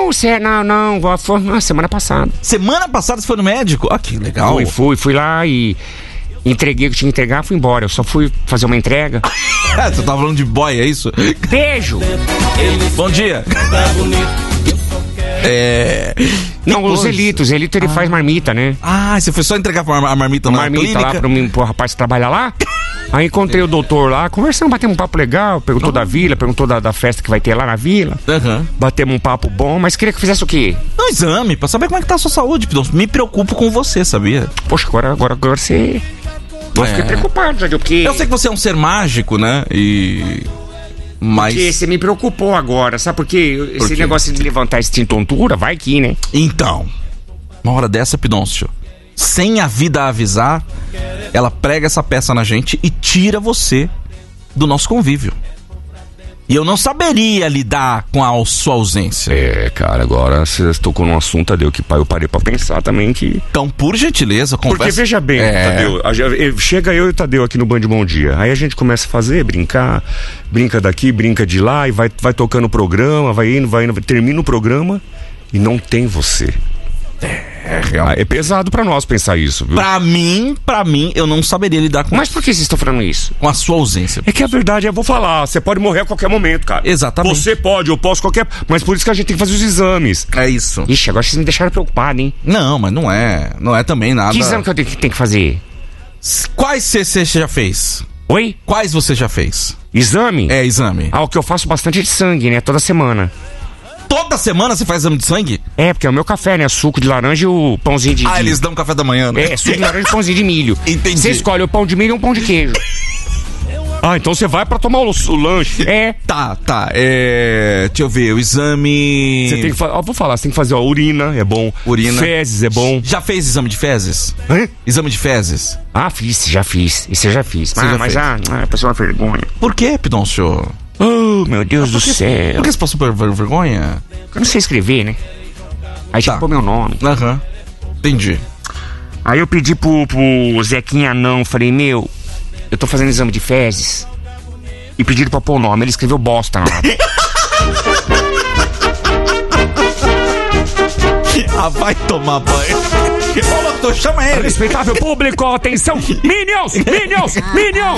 Não, foi na semana passada. Semana passada você foi no médico? Ah, que legal. Fui lá e entreguei o que tinha que entregar, fui embora. Eu só fui fazer uma entrega. Você tava falando de boy, é isso? Beijo! Bom dia. Não, o Zelito ele faz marmita, né? Ah, você foi só entregar a marmita na clínica? Lá pro rapaz que trabalha lá. Aí encontrei o doutor lá, conversamos, batemos um papo legal, perguntou da vila, perguntou da festa que vai ter lá na vila. Batemos um papo bom, mas queria que fizesse o quê? Um exame, pra saber como é que tá a sua saúde, Pidoncio. Me preocupo com você, sabia? Poxa, agora você... Eu fiquei preocupado, já porque... Eu sei que você é um ser mágico, né? Mas... Porque você me preocupou agora, sabe por quê? Esse negócio de levantar esse tontura, vai que, né? Então, uma hora dessa, Pidoncio, sem a vida avisar, ela prega essa peça na gente e tira você do nosso convívio. E eu não saberia lidar com a sua ausência. Cara, agora você tocou num assunto, Tadeu, que eu parei pra pensar também que... Então, por gentileza, conversa... Porque veja bem, Tadeu, chega eu e o Tadeu aqui no Band Bom Dia, aí a gente começa a fazer, brincar, brinca daqui, brinca de lá, e vai tocando o programa, vai indo, termina o programa e não tem você. É pesado pra nós pensar isso, viu? Pra mim, eu não saberia lidar com... Mas por que vocês estão falando isso? Com a sua ausência. É que a verdade, eu vou falar, você pode morrer a qualquer momento, cara. Exatamente. Você pode, eu posso qualquer... Mas por isso que a gente tem que fazer os exames. É isso. Ixi, agora vocês me deixaram preocupado, hein? Não, mas não é também nada... Que exame que eu tenho que fazer? Quais você já fez? Oi? Quais você já fez? Exame? Exame. O que eu faço bastante é de sangue, né? Toda semana. Toda semana você faz exame de sangue? Porque é o meu café, né? Suco de laranja e o pãozinho de... eles dão café da manhã, né? Suco de laranja e pãozinho de milho. Entendi. Você escolhe o pão de milho e um pão de queijo. Então você vai pra tomar o lanche. Tá. Deixa eu ver, o exame... Você tem que vou falar, você tem que fazer urina, é bom. Urina. Fezes, é bom. Já fez exame de fezes? Exame de fezes? Já fiz. Isso eu já fiz. Mas a pessoa é uma vergonha. Por que, Pidoncio? Oh, meu Deus do céu. Por que você passou por vergonha? Eu não sei escrever, né? Aí tinha que pôr meu nome. Entendi. Aí eu pedi pro Zequinha não, falei, eu tô fazendo exame de fezes e pediram pra pôr o nome, ele escreveu bosta lá. Vai tomar banho. Ô, doutor, chama ele. Respeitável público, atenção, Minions!